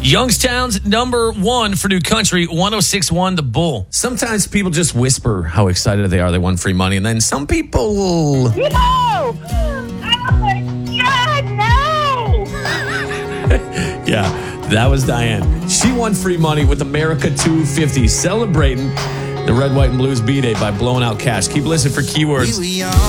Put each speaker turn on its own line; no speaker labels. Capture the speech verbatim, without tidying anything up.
Youngstown's number one for New Country, one oh six point one The Bull. Sometimes people just whisper how excited they are they won free money, and then some people will...
No! Oh, my God, no!
Yeah, that was Diane. She won free money with America two fifty, celebrating the Red, White, and Blues B-Day by blowing out cash. Keep listening for keywords.